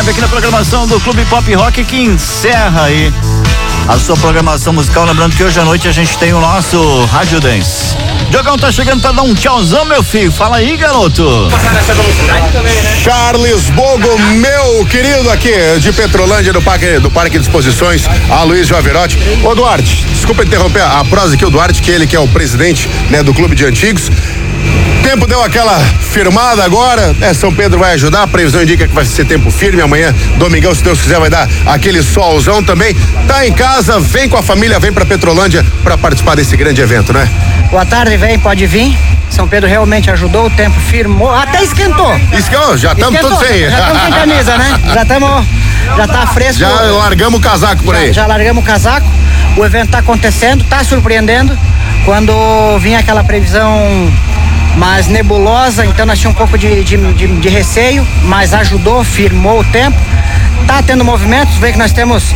19 aqui na programação do Clube Pop Rock, que encerra aí a sua programação musical. Lembrando que hoje à noite a gente tem o nosso Rádio Dance. Diogão tá chegando pra dar um tchauzão, meu filho. Fala aí, garoto. Charles Bogo, meu querido aqui de Petrolândia, do Parque de Exposições, a Luiz Joaverotti. Ô Duarte, desculpa interromper a prosa aqui, o Duarte, que ele que é o presidente, né, do Clube de Antigos. Tempo deu aquela firmada agora, né? São Pedro vai ajudar, a previsão indica que vai ser tempo firme. Amanhã, domingão, se Deus quiser, vai dar aquele solzão também. Tá em casa, vem com a família, vem pra Petrolândia pra participar desse grande evento, né? Boa tarde, vem, pode vir. São Pedro realmente ajudou, o tempo firmou, até esquentou. Já estamos todos sem. Já estamos sem camisa, né? Já tá fresco. Já largamos o casaco por aí. Já largamos o casaco. O evento tá acontecendo, tá surpreendendo. Quando vinha aquela previsão mais nebulosa, então nós tínhamos um pouco de receio, mas ajudou, firmou o tempo. Tá tendo movimentos, vê que nós temos